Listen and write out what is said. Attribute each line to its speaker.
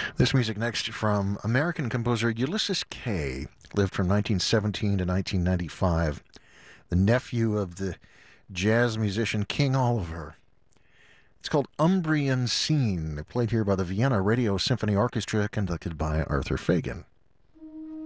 Speaker 1: This music next from American composer Ulysses Kay, lived from 1917 to 1995, the nephew of the jazz musician King Oliver. It's called Umbrian Scene, played here by the Vienna Radio Symphony Orchestra, conducted by Arthur Fagan.